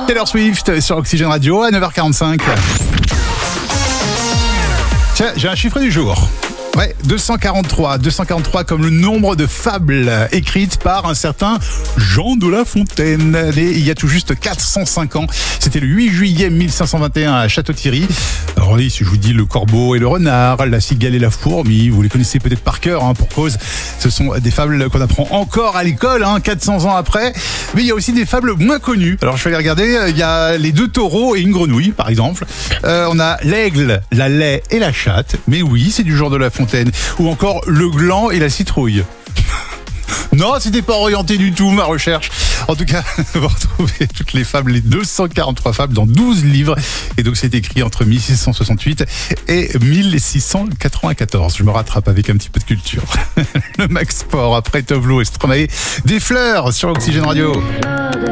Taylor Swift sur Oxygène Radio à 9h45. Tiens, j'ai un chiffre du jour. Ouais, 243 comme le nombre de fables écrites par un certain Jean de La Fontaine. Il y a tout juste 405 ans. C'était le 8 juillet 1521 à Château-Thierry. Alors oui, si je vous dis le corbeau et le renard, la cigale et la fourmi, vous les connaissez peut-être par cœur, pour cause. Ce sont des fables qu'on apprend encore à l'école, 400 ans après. Mais il y a aussi des fables moins connues. Alors je vais aller regarder. Il y a les 2 taureaux et une grenouille, par exemple. On a l'aigle, la laie et la chatte. Mais oui, c'est du genre de La Fontaine. Ou encore le gland et la citrouille. Non, c'était pas orienté du tout, ma recherche. En tout cas, vous retrouvez toutes les fables, les 243 fables dans 12 livres. Et donc, c'est écrit entre 1668 et 1694. Je me rattrape avec un petit peu de culture. Le Max Sport, après Tovlo et Stromae. Des fleurs sur Oxygène Radio.